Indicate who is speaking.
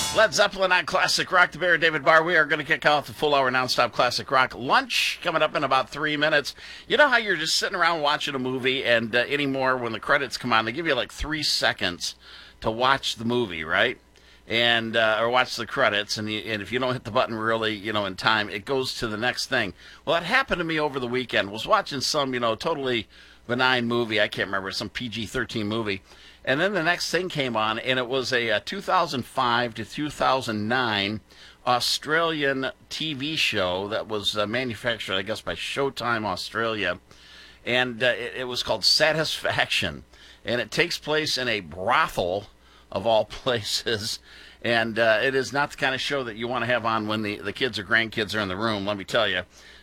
Speaker 1: Led Zeppelin on Classic Rock, the Bear, David Barr. We are going to kick off the full hour nonstop Classic Rock lunch coming up in about 3 minutes. You know how you're just sitting around watching a movie, and anymore when the credits come on, they give you like 3 seconds to watch the movie, right? And or watch the credits, and if you don't hit the button really, in time, it goes to the next thing. Well, it happened to me over the weekend. Was watching some, totally benign movie. I can't remember, some PG-13 movie. And then the next thing came on, and it was a 2005 to 2009 Australian TV show that was manufactured, I guess, by Showtime Australia. And it was called Satisfaction. And it takes place in a brothel, of all places. And it is not the kind of show that you want to have on when the kids or grandkids are in the room, let me tell you.